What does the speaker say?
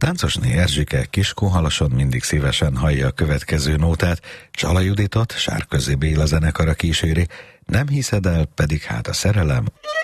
Táncosné Erzsike Kiskóhalason mindig szívesen hallja a következő nótát, Csala Juditot Sárközi Béla zenekara kíséri, Nem hiszed el, pedig hát a szerelem.